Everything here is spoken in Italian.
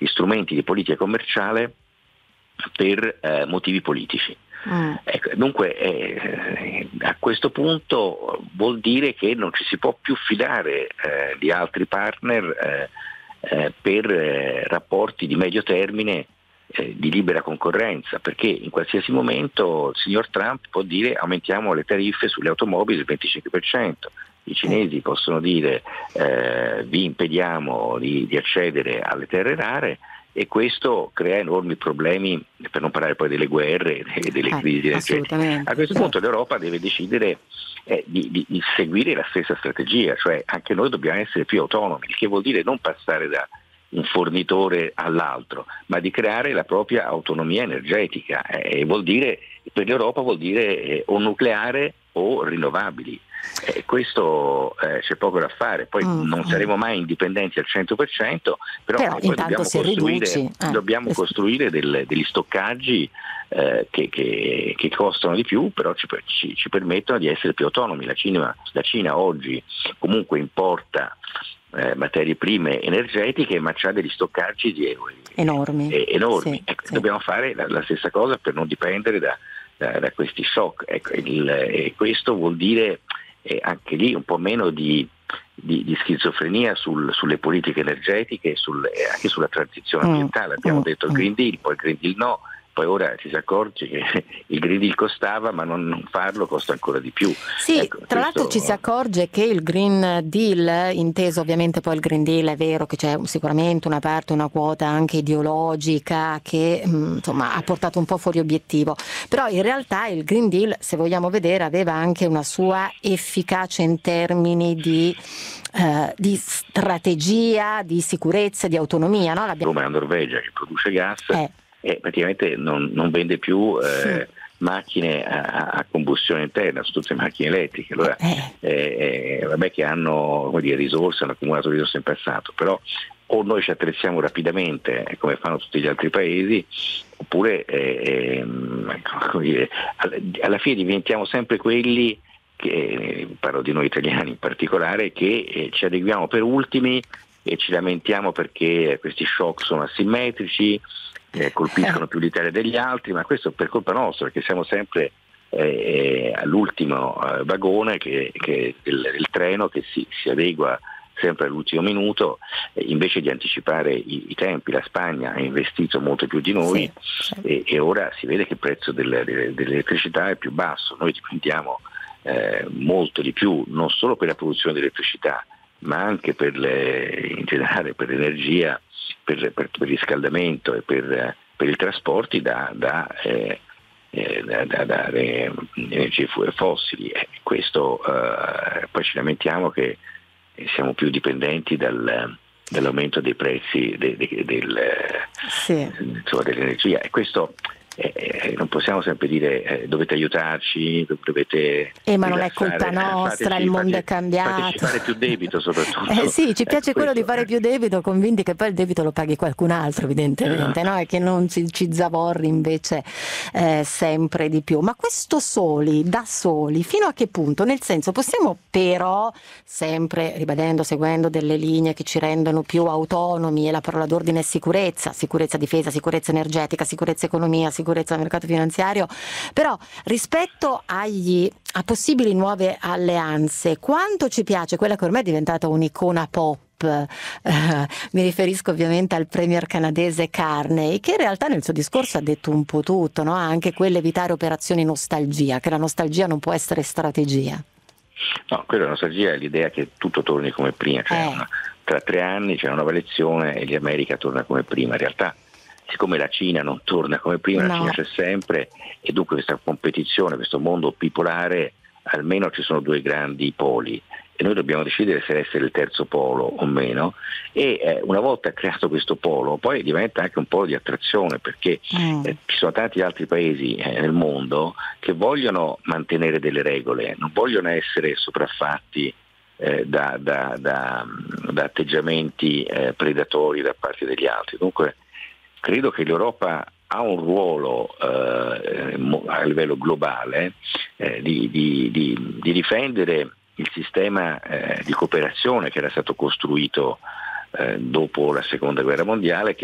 gli strumenti di politica commerciale per motivi politici. Ecco, dunque a questo punto vuol dire che non ci si può più fidare di altri partner per rapporti di medio termine di libera concorrenza, perché in qualsiasi momento il signor Trump può dire aumentiamo le tariffe sulle automobili del 25%, i cinesi possono dire vi impediamo di accedere alle terre rare, e questo crea enormi problemi, per non parlare poi delle guerre e delle crisi energetiche. A questo punto l'Europa deve decidere di seguire la stessa strategia, cioè anche noi dobbiamo essere più autonomi, il che vuol dire non passare da un fornitore all'altro, ma di creare la propria autonomia energetica, e per l'Europa vuol dire o nucleare o rinnovabili. Questo c'è poco da fare, poi non saremo mai indipendenti al 100%, però poi dobbiamo costruire degli stoccaggi che costano di più, però ci permettono di essere più autonomi. La Cina oggi comunque importa materie prime energetiche, ma c'ha degli stoccaggi enormi. Sì. Dobbiamo fare la stessa cosa per non dipendere da questi shock. E questo vuol dire anche lì un po' meno di schizofrenia sulle politiche energetiche e anche sulla transizione ambientale. Abbiamo detto il Green Deal, poi il Green Deal no, poi ora ci si accorge che il Green Deal costava, ma non farlo costa ancora di più. Sì, tra l'altro ci si accorge che il Green Deal, inteso ovviamente poi il Green Deal, è vero che c'è sicuramente una parte, una quota anche ideologica che insomma ha portato un po' fuori obiettivo, però in realtà il Green Deal, se vogliamo vedere, aveva anche una sua efficacia in termini di strategia, di sicurezza, di autonomia, no? Come la Norvegia che produce gas praticamente non vende più macchine a combustione interna, sono tutte macchine elettriche. Allora vabbè che hanno risorse, hanno accumulato risorse in passato, però o noi ci attrezziamo rapidamente come fanno tutti gli altri paesi, oppure alla fine diventiamo sempre quelli che, parlo di noi italiani in particolare, che ci adeguiamo per ultimi e ci lamentiamo perché questi shock sono asimmetrici, colpiscono più l'Italia degli altri, ma questo per colpa nostra, perché siamo sempre all'ultimo vagone del treno che si adegua sempre all'ultimo minuto, invece di anticipare i tempi. La Spagna ha investito molto più di noi e ora si vede che il prezzo dell'elettricità è più basso. Noi dipendiamo molto di più, non solo per la produzione di elettricità, ma anche in generale per l'energia, per il riscaldamento e per i trasporti da energie fossili. Questo poi ci lamentiamo che siamo più dipendenti dall'aumento dei prezzi dell'energia, e questo non possiamo sempre dire dovete aiutarci, dovete ma non è colpa nostra, il mondo è cambiato, fateci fare più debito soprattutto. Sì, ci piace quello di fare più debito, convinti che poi il debito lo paghi qualcun altro evidentemente, no? E che non ci zavorri invece sempre di più. Ma questo da soli fino a che punto? Nel senso, possiamo però, sempre ribadendo, seguendo delle linee che ci rendono più autonomi, e la parola d'ordine è sicurezza difesa, sicurezza energetica, sicurezza economia, sicurezza del mercato finanziario, però rispetto a possibili nuove alleanze, quanto ci piace quella che ormai è diventata un'icona pop, mi riferisco ovviamente al premier canadese Carney, che in realtà nel suo discorso ha detto un po' tutto, no? Anche quell'evitare operazioni nostalgia, che la nostalgia non può essere strategia. No, quella nostalgia è l'idea che tutto torni come prima, tra 3 anni c'è una nuova elezione e l'America torna come prima. In realtà, siccome la Cina non torna come prima, la Cina c'è sempre, e dunque questa competizione, questo mondo bipolare, almeno ci sono 2 grandi poli e noi dobbiamo decidere se essere il terzo polo o meno, e una volta creato questo polo poi diventa anche un polo di attrazione, perché ci sono tanti altri paesi nel mondo che vogliono mantenere delle regole, non vogliono essere sopraffatti da atteggiamenti predatori da parte degli altri. Dunque credo che l'Europa ha un ruolo a livello globale di difendere il sistema di cooperazione che era stato costruito dopo la Seconda Guerra Mondiale, che